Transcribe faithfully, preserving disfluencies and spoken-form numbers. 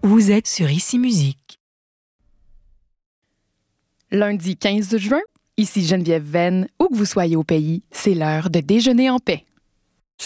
Vous êtes sur Ici Musique. Lundi quinze juin, ici Geneviève Venn. Où que vous soyez au pays, c'est l'heure de déjeuner en paix.